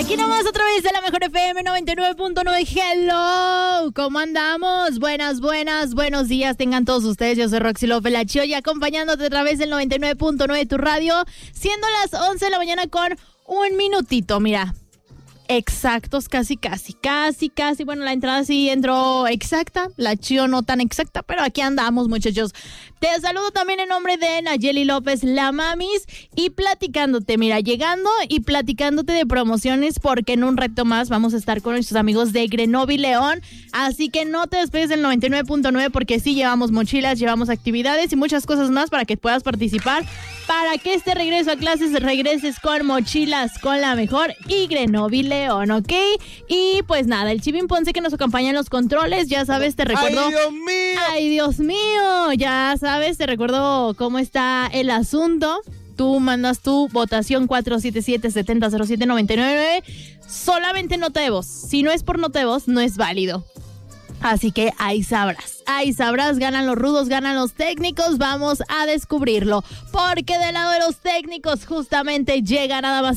Aquí nomás otra vez de la Mejor FM 99.9. Hello, ¿cómo andamos? Buenos días tengan todos ustedes. Yo soy Roxy López La Chiolla, acompañándote a través del 99.9 tu radio, siendo las 11 de la mañana con un minutito, mira. Exactos, casi. Bueno, la entrada sí entró exacta, la Chio no tan exacta, pero aquí andamos, muchachos. Te saludo también en nombre de Nayeli López, la Mamis, y platicándote, mira, llegando y platicándote de promociones, porque en un reto más vamos a estar con nuestros amigos de Grenoble León, así que no te despegues del 99.9 porque sí llevamos mochilas, llevamos actividades y muchas cosas más para que puedas participar, para que este regreso a clases regreses con mochilas, con la mejor y Grenoble León, ¿ok? Y pues nada, el Chivin Ponce que nos acompaña en los controles, ya sabes, te recuerdo... ¡Ay, Dios mío! Ya sabes, te recuerdo cómo está el asunto. Tú mandas tu votación 477-7007-99. Solamente nota de voz. Si no es por nota de voz, no es válido. Así que ahí sabrás, ganan los rudos, ganan los técnicos, vamos a descubrirlo. Porque del lado de los técnicos justamente llega nada más